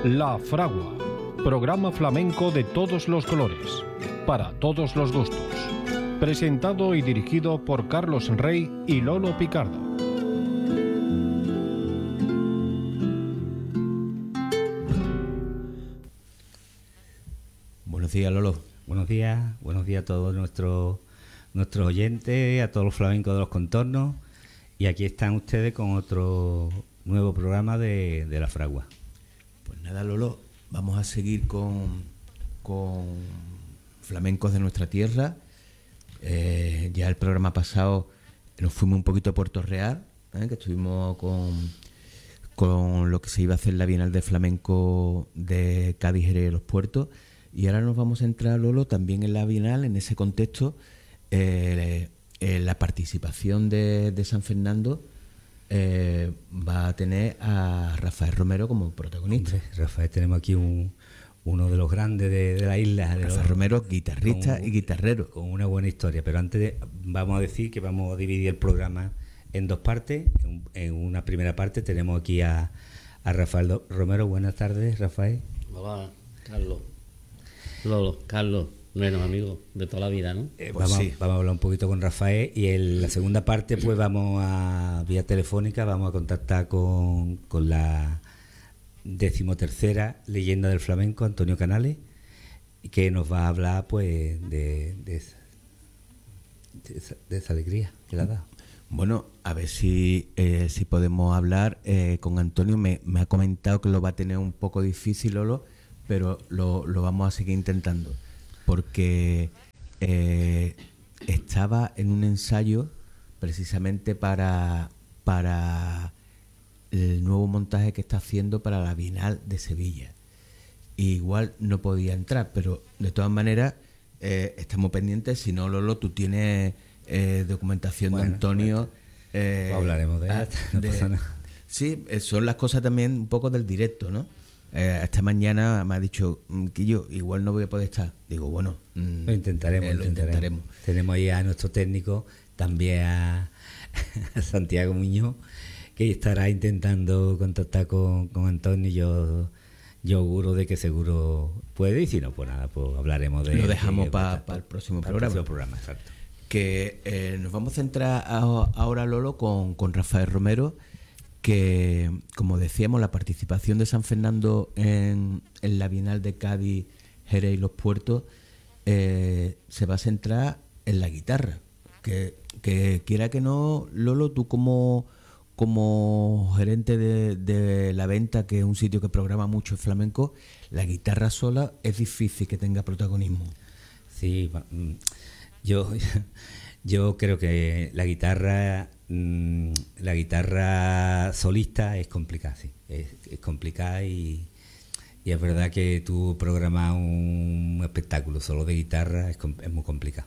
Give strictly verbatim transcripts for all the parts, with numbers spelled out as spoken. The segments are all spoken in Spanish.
La Fragua, programa flamenco de todos los colores, para todos los gustos. Presentado y dirigido por Carlos Rey y Lolo Picardo. Buenos días, Lolo. Buenos días, buenos días a todos nuestros nuestros oyentes, a todos los flamencos de los contornos. Y aquí están ustedes con otro nuevo programa de, de La Fragua. Pues nada, Lolo, vamos a seguir con, con flamencos de nuestra tierra. Eh, ya el programa pasado nos fuimos un poquito a Puerto Real, ¿eh? que estuvimos con, con lo que se iba a hacer la Bienal de Flamenco de Cádiz, Jerez y Los Puertos. Y ahora nos vamos a entrar, Lolo, también en la Bienal, en ese contexto, eh, eh, la participación de, de San Fernando eh, va a tener a Rafael Romero como protagonista. Hombre, Rafael, tenemos aquí un, uno de los grandes de, de la isla. De Rafael los, Romero, guitarrista con, y guitarrero. Con una buena historia, pero antes de, vamos a decir que vamos a dividir el programa en dos partes. En, en una primera parte tenemos aquí a, a Rafael Romero. Buenas tardes, Rafael. Hola, Carlos. Lolo, Carlos, buenos amigos de toda la vida, ¿no? Eh, pues vamos, sí. vamos a hablar un poquito con Rafael y en la segunda parte pues vamos a, vía telefónica, vamos a contactar con, con la decimotercera leyenda del flamenco, Antonio Canales, que nos va a hablar pues de, de, esa, de, esa, de esa alegría que le ha dado. Bueno, a ver si, eh, si podemos hablar eh, con Antonio. Me, me ha comentado que lo va a tener un poco difícil, Lolo, pero lo, lo vamos a seguir intentando, porque eh, estaba en un ensayo precisamente para, para el nuevo montaje que está haciendo para la Bienal de Sevilla. Y igual no podía entrar, pero de todas maneras eh, estamos pendientes. Si no, Lolo, tú tienes eh, documentación bueno, de Antonio. Bueno, eh, pues hablaremos de ella. No de, pasa nada. Sí, son las cosas también un poco del directo, ¿no? Eh, esta mañana me ha dicho que yo igual no voy a poder estar. Digo, bueno, lo intentaremos, eh, lo intentaremos. intentaremos. Tenemos ahí a nuestro técnico, también a, a Santiago Muñoz, que estará intentando contactar con, con Antonio. Y yo, yo auguro de que seguro puede, y si no, pues nada, pues hablaremos de lo dejamos para pa, pa el próximo pa programa. El próximo programa, exacto. Que eh, nos vamos a centrar a, ahora, Lolo, con, con Rafael Romero, que, como decíamos, la participación de San Fernando en, en la Bienal de Cádiz, Jerez y Los Puertos eh, se va a centrar en la guitarra. Que, que quiera que no, Lolo, tú como, como gerente de, de La Venta, que es un sitio que programa mucho el flamenco, la guitarra sola es difícil que tenga protagonismo. Sí, yo, yo creo que la guitarra... la guitarra solista es complicada, sí, es, es complicada y, y es verdad que tú programar un espectáculo solo de guitarra es, es muy complicado.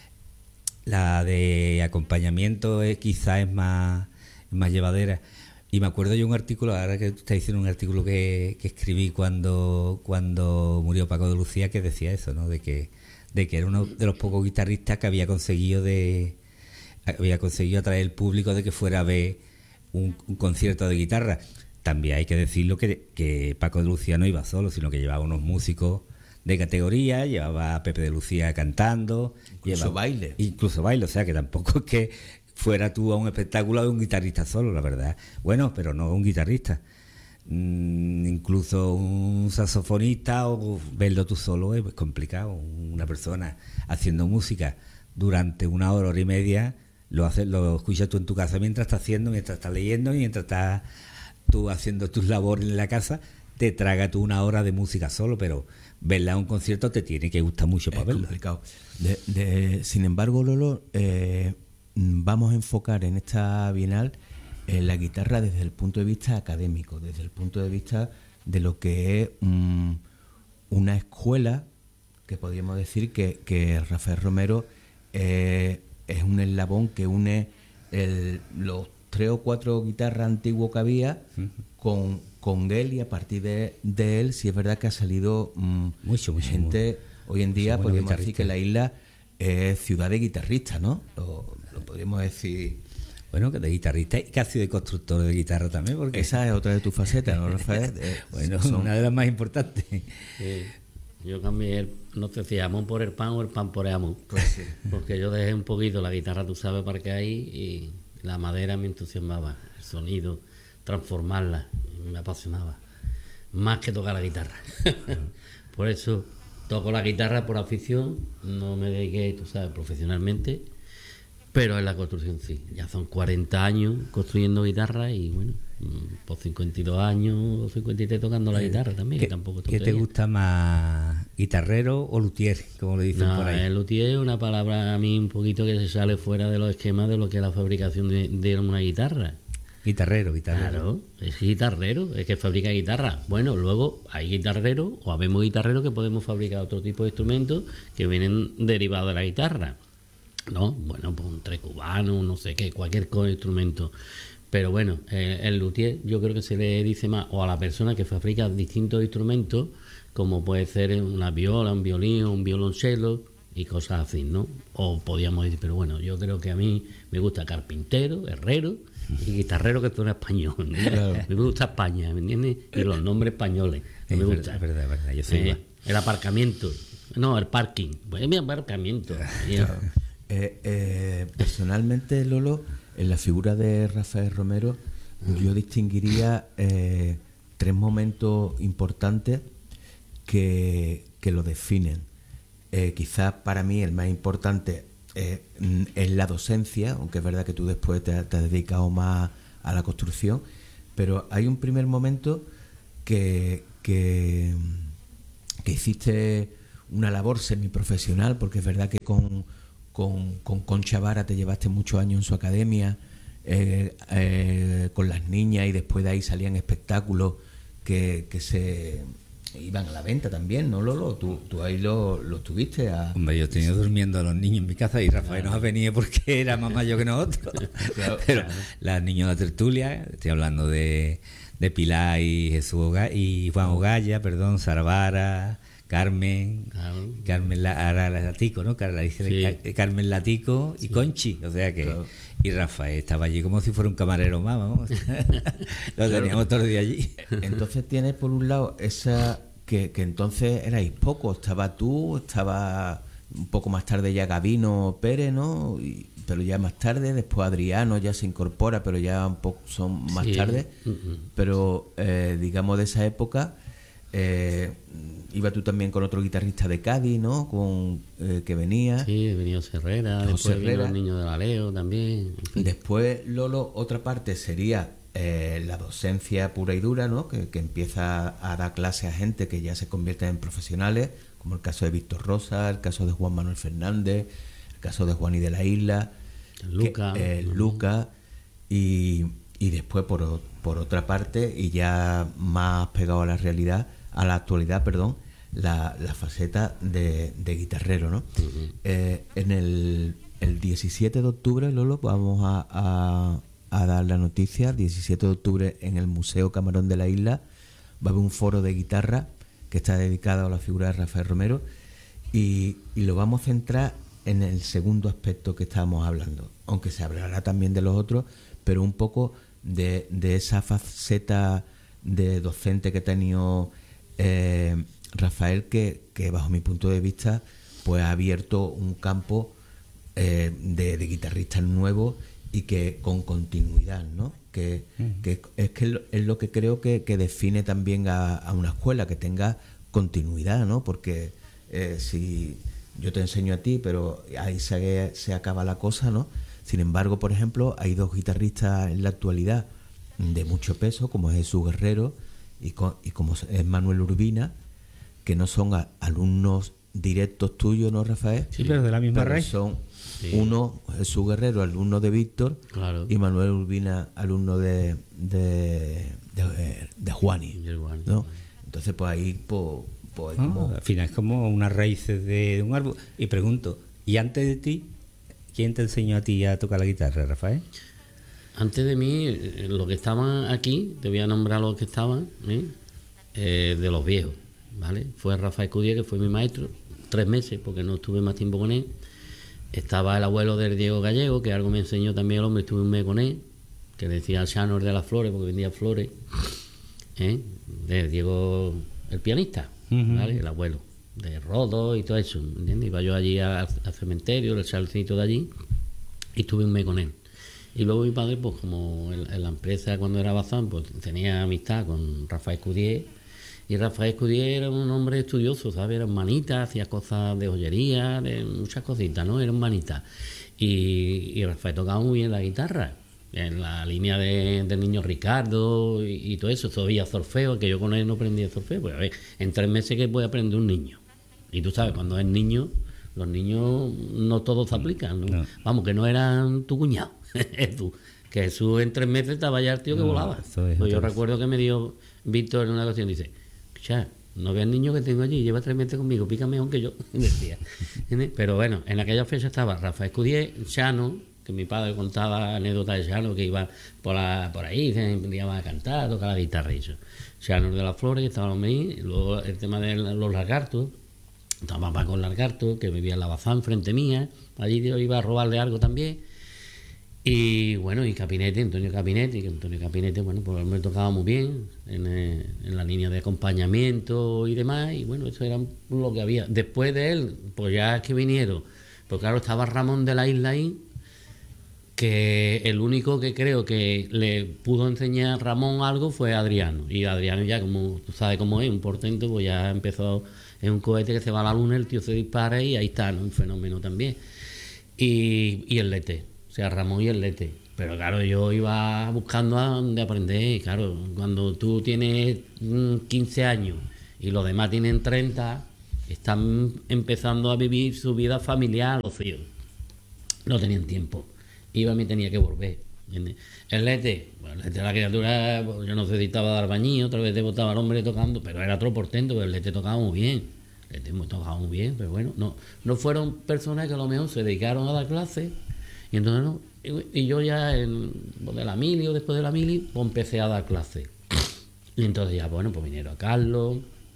La de acompañamiento es, quizás es más, es más llevadera. Y me acuerdo yo un artículo, ahora que tú estás diciendo un artículo que, que escribí cuando, cuando murió Paco de Lucía, que decía eso, ¿no? De que, de que era uno de los pocos guitarristas que había conseguido de había conseguido atraer el público de que fuera a ver un, un concierto de guitarra. También hay que decirlo que, que Paco de Lucía no iba solo, sino que llevaba unos músicos de categoría, llevaba a Pepe de Lucía cantando, incluso llevaba, baile. Incluso baile, o sea que tampoco es que fuera tú a un espectáculo de un guitarrista solo, la verdad. Bueno, pero no un guitarrista. Mm, incluso un saxofonista, o verlo tú solo es complicado. Una persona haciendo música durante una hora, hora y media, lo haces, lo escuchas tú en tu casa mientras estás haciendo, mientras estás leyendo, mientras estás tú haciendo tus labores en la casa, te traga tú una hora de música solo, pero verla a un concierto te tiene que gustar mucho para es verlo. Complicado. De, de, sin embargo, Lolo, eh, vamos a enfocar en esta Bienal eh, la guitarra desde el punto de vista académico, desde el punto de vista de lo que es um, una escuela, que podríamos decir que, que Rafael Romero eh, es un eslabón que une el, los tres o cuatro guitarras antiguos que había uh-huh. con, con él, y a partir de, de él sí es verdad que ha salido um, mucho, mucho, gente. Muy, hoy en día podríamos decir que la isla es ciudad de guitarristas, ¿no? Lo, lo podríamos decir Bueno, que de guitarrista y casi de constructor de guitarra también, porque Esa es otra de tus facetas, ¿no, Rafael? Eh, bueno, son- una de las más importantes. Sí. Yo cambié, el, no sé si jamón por el pan o el pan por el jamón. Pues sí. Porque yo dejé un poquito la guitarra, tú sabes para qué hay, y la madera me entusiasmaba, el sonido, transformarla, me apasionaba. Más que tocar la guitarra. Por eso toco la guitarra por afición, no me dediqué, tú sabes, profesionalmente, pero en la construcción sí. Ya son cuarenta años construyendo guitarra y bueno, mm, por cincuenta y dos años o cincuenta y tres tocando la guitarra también, ¿Qué, que tampoco es qué te tontería. gusta más, guitarrero o luthier, como le dicen No, por ahí? el luthier es una palabra a mí un poquito que se sale fuera de los esquemas de lo que es la fabricación de, de una guitarra. Guitarrero, guitarrero. Claro, es guitarrero, es que fabrica guitarra. Bueno, luego hay guitarreros o habemos guitarreros que podemos fabricar otro tipo de instrumentos que vienen derivados de la guitarra. ¿No? Bueno, pues un tres cubano, no sé qué, cualquier co- instrumento. Pero bueno, eh, el luthier yo creo que se le dice más o a la persona que fabrica distintos instrumentos, como puede ser una viola, un violín, un violonchelo y cosas así, ¿no? O podríamos decir, pero bueno, yo creo que a mí me gusta carpintero, herrero y guitarrero, que suena español. ¿entiendes? Claro. Me gusta España, ¿me entiendes? Y los nombres españoles, que Es me verdad, gustan. es verdad, es verdad, yo soy Eh, igual. el aparcamiento, no, el parking, pues es mi aparcamiento. Y el- Eh, eh, personalmente, Lolo, en la figura de Rafael Romero, yo distinguiría eh, tres momentos importantes que, que lo definen. Eh, quizás para mí el más importante eh, mm, es la docencia, aunque es verdad que tú después te, te has dedicado más a la construcción, pero hay un primer momento que, que, que hiciste una labor semiprofesional, porque es verdad que con, con, con Concha Vara te llevaste muchos años en su academia, eh, eh, con las niñas, y después de ahí salían espectáculos que, que se iban a la venta también, ¿no, Lolo? Tú, tú ahí lo, lo tuviste a... Hombre, yo he tenido durmiendo a los niños en mi casa y Rafael nos ha venido porque era más mayor que nosotros. Claro, Pero las niñas de la tertulia, estoy hablando de, de Pilar y Jesús Oga- y Juan Ogaya, perdón, Sara Vara, Carmen, Claro. Carmen La- ahora la Latico, ¿no? Car- la dice Sí. Car- Carmen Latico y Conchi, o sea que... Claro. Y Rafael estaba allí como si fuera un camarero más, vamos. Lo teníamos todos los días allí. Entonces tienes por un lado esa que, que entonces erais pocos, estaba tú, estaba un poco más tarde ya Gabino Pérez, ¿no? Y- pero ya más tarde, después Adriano ya se incorpora, pero ya un poco son más Sí. tarde. Mm-mm. Pero eh, digamos de esa época, eh, iba tú también con otro guitarrista de Cádiz, ¿no? Con eh, que venía. Sí, he venido Herrera, José después vino Herrera. el niño de la Leo también. en fin. Después, Lolo, otra parte sería eh, la docencia pura y dura, ¿no? Que, que empieza a dar clases a gente que ya se convierten en profesionales, como el caso de Víctor Rosa, el caso de Juan Manuel Fernández, el caso de Juan y de la Isla, Luca. que, eh, Luca, y, y después por, o- por otra parte, y ya más pegado a la realidad, a la actualidad, perdón, la, la faceta de, de guitarrero, ¿no? Eh, en el, el diecisiete de octubre, Lolo, vamos a, a, a dar la noticia. diecisiete de octubre en el Museo Camarón de la Isla va a haber un foro de guitarra que está dedicado a la figura de Rafael Romero, y, y lo vamos a centrar en el segundo aspecto que estábamos hablando, aunque se hablará también de los otros, pero un poco de, de esa faceta de docente que ha tenido eh, Rafael, que, que bajo mi punto de vista pues ha abierto un campo eh, de, de guitarristas nuevos y que con continuidad, ¿no? Que, que es que lo- es lo que creo que, que define también a, a una escuela, que tenga continuidad, ¿no? Porque eh, si yo te enseño a ti, pero ahí se, se acaba la cosa, ¿no? Sin embargo, por ejemplo, hay dos guitarristas en la actualidad de mucho peso, como es Jesús Guerrero y, co- y como es Manuel Urbina, que no son a- alumnos directos tuyos, ¿no, Rafael? Sí, pero de la misma Pero raíz. son Sí. uno, Jesús Guerrero, alumno de Víctor, Claro. y Manuel Urbina, alumno de de, de, de Juani, Y el Juani. ¿no? Entonces, pues ahí, pues, pues Ah, como... al final es como unas raíces de, de un árbol. Y pregunto, ¿y antes de ti, quién te enseñó a ti a tocar la guitarra, Rafael? Antes de mí, eh, los que estaban aquí, te voy a nombrar los que estaban, ¿eh? Eh, de los viejos, ¿vale? Fue Rafael Cudía, que fue mi maestro, tres meses, porque no estuve más tiempo con él. estaba el abuelo del Diego Gallego, que algo me enseñó también el hombre, estuve un mes con él, que decía Chanor de las Flores, porque vendía flores, ¿eh? De Diego, el pianista, uh-huh. ¿Vale? El abuelo, de Rodo y todo eso, ¿entiendes? Iba yo allí al, al cementerio, el salcito de allí, y estuve un mes con él. Y luego mi padre, pues como en, en la empresa cuando era Bazán, pues tenía amistad con Rafael Escudier, y Rafael Escudier era un hombre estudioso, ¿sabes? Era manita, hacía cosas de joyería, de muchas cositas, ¿no? Era un manita. Y, y Rafael tocaba muy bien la guitarra, en la línea de, del niño Ricardo y, y todo eso, todavía solfeo, que yo con él no aprendí solfeo, pues a ver, en tres meses que puede aprender un niño. Y tú sabes, cuando es niño, los niños no todos se aplican, ¿no? No. Vamos, que no eran tu cuñado, tú, que Jesús en tres meses estaba ya el tío que no, volaba. Pues yo recuerdo que me dio Víctor en una ocasión, dice, ya, no veas el niño que tengo allí, lleva tres meses conmigo, pica mejor que yo, decía. Pero bueno, en aquella fecha estaba Rafael Escudier, Chano, que mi padre contaba anécdotas de Chano, que iba por, la, por ahí, se iba a cantar, tocar la guitarra y eso. Chano de las Flores, estaba ahí, luego el tema de los lagartos, estaba papá con lagartos, que vivía en la Bazán frente mía, allí yo iba a robarle algo también. Y bueno, y Capinete, Antonio Capinete, que Antonio Capinete, bueno, pues me tocaba muy bien en, eh, en la línea de acompañamiento y demás, y bueno, eso era lo que había. Después de él, pues ya es que vinieron, pues claro, estaba Ramón de la Isla ahí, que el único que creo que le pudo enseñar a Ramón algo fue Adriano, y Adriano ya, como tú sabes cómo es, un portento, pues ya empezó, es un cohete que se va a la luna, el tío se dispara y ahí está, ¿no? Un fenómeno también. Y, y el Lete. O sea, Ramón y el Lete. Pero claro, yo iba buscando a dónde aprender. Y claro, cuando tú tienes quince años y los demás tienen treinta, están empezando a vivir su vida familiar, los tíos. No tenían tiempo. Iba y me tenía que volver. ¿Entiendes? El Lete, bueno, el Lete, la criatura, pues, yo no sé si estaba de albañil, otra vez botaba al hombre tocando, pero era otro portento, pero el Lete tocaba muy bien. El Lete tocaba muy bien, pero bueno, no, no fueron personas que a lo mejor se dedicaron a dar clases. Y entonces no, y, y yo ya en, de la mili o después de la mili, pues empecé a dar clases. Y entonces ya, bueno, pues vinieron a Carlos,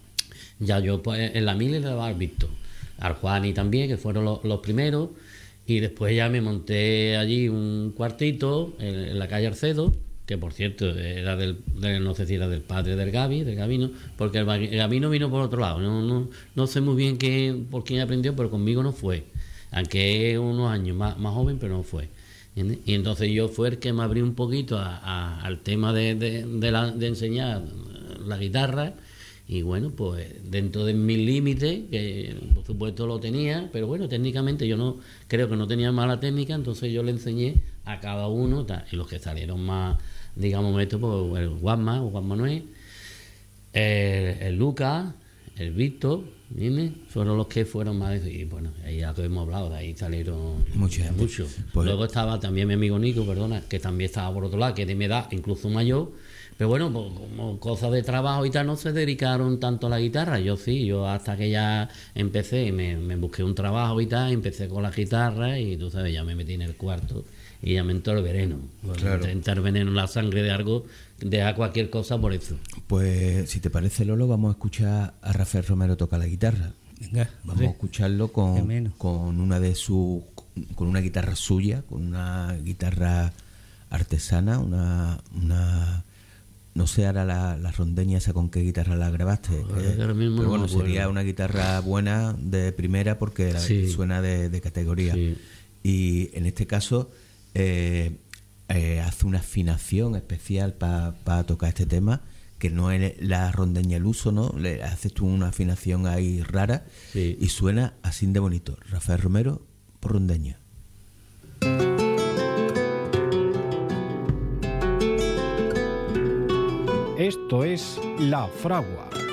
ya yo pues en la mili le daba al Víctor, al Juani también, que fueron los, los primeros, y después ya me monté allí un cuartito en, en la calle Arcedo, que por cierto era del, del, no sé si era del padre del Gaby, del Gabino, porque el, el Gabino vino por otro lado, no, no, no sé muy bien qué, por quién aprendió, pero conmigo no fue. Aunque es unos años más, más joven, pero no fue. ¿Entiendes? Y entonces yo fue el que me abrí un poquito a, a, al tema de, de, de, la, de enseñar la guitarra, y bueno, pues dentro de mis límites, que por supuesto lo tenía, pero bueno, técnicamente yo no creo que no tenía mala técnica, entonces yo le enseñé a cada uno, y los que salieron más, digamos, esto, pues el Juanma, o Juan Manuel, el, el Lucas, el Víctor, ¿entiendes? Fueron los que fueron más, y bueno, ahí ya que hemos hablado, de ahí salieron muchos. Mucho. Pues luego estaba también mi amigo Nico, perdona, que también estaba por otro lado, que de mi edad, incluso mayor, pero bueno, pues, como cosas de trabajo y tal, no se dedicaron tanto a la guitarra. Yo sí, yo hasta que ya empecé, me, me busqué un trabajo y tal, empecé con la guitarra y tú sabes, ya me metí en el cuarto y ya me entró el veneno. Claro. Entrar veneno en la sangre de algo, deja cualquier cosa por eso. Pues si te parece, Lolo, vamos a escuchar a Rafael Romero tocar la guitarra. Venga, vamos a escucharlo con, con una de sus, con una guitarra suya, con una guitarra artesana, una, una no sé ahora la, la rondeña esa con qué guitarra la grabaste, eh, pero bueno, no sería una guitarra buena de primera porque sí. Suena de, de categoría. Sí. Y en este caso eh, eh, hace una afinación especial para pa tocar este tema, que no es la rondeña al uso, ¿no? Le haces tú una afinación ahí rara, sí. Y suena así de bonito. Rafael Romero por rondeña. Esto es La Fragua.